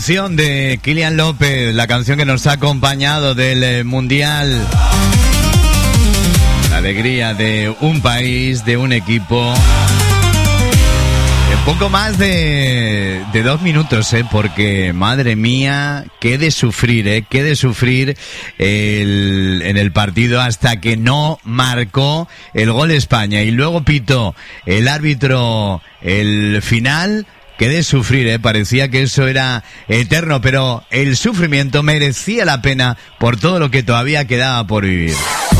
Canción de Kylian López, la canción que nos ha acompañado del Mundial. La alegría de un país, de un equipo. Poco más de 2 minutos, porque madre mía, qué de sufrir, qué de sufrir en el partido hasta que no marcó el gol España y luego pitó el árbitro el final. Qué de sufrir, parecía que eso era eterno, pero el sufrimiento merecía la pena por todo lo que todavía quedaba por vivir.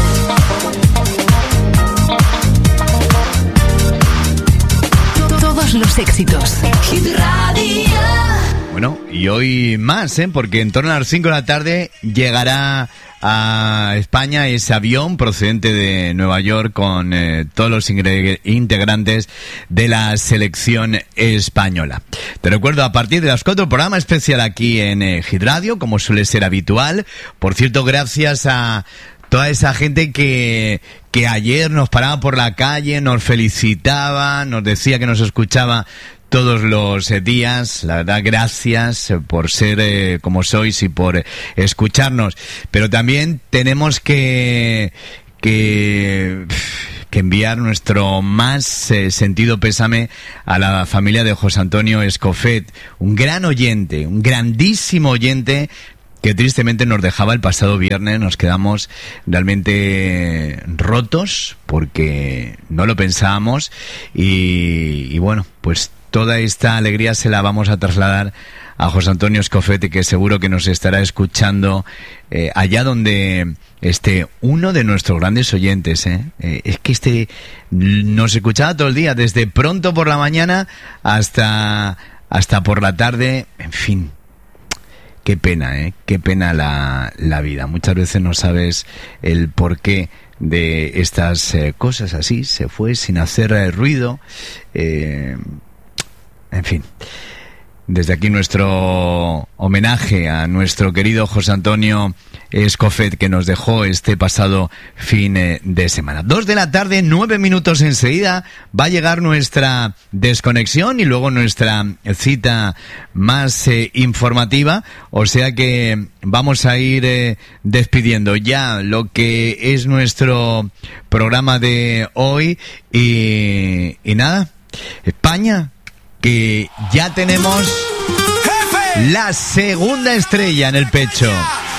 Todos los éxitos. Hit Radio. Bueno, y hoy más, porque en torno a las 5 de la tarde llegará a España ese avión procedente de Nueva York con todos los integrantes de la selección española. Te recuerdo, a partir de las 4, programa especial aquí en Hit Radio, como suele ser habitual. Por cierto, gracias a toda esa gente que ayer nos paraba por la calle, nos felicitaba, nos decía que nos escuchaba todos los días. La verdad, gracias por ser como sois y por escucharnos. Pero también tenemos que enviar nuestro más sentido pésame a la familia de José Antonio Escofet, un gran oyente, un grandísimo oyente, que tristemente nos dejaba el pasado viernes. Nos quedamos realmente rotos porque no lo pensábamos y bueno, pues toda esta alegría se la vamos a trasladar a José Antonio Escofet, que seguro que nos estará escuchando allá donde esté, uno de nuestros grandes oyentes. Es que nos escuchaba todo el día, desde pronto por la mañana hasta por la tarde, en fin. Qué pena, qué pena la vida. Muchas veces no sabes el porqué de estas cosas así. Se fue sin hacer ruido. En fin. Desde aquí nuestro homenaje a nuestro querido José Antonio Escofet, que nos dejó este pasado fin de semana. 2 de la tarde, 9 minutos enseguida. Va a llegar nuestra desconexión y luego nuestra cita más informativa. O sea que vamos a ir despidiendo ya lo que es nuestro programa de hoy. Y nada, España, que ya tenemos la segunda estrella en el pecho.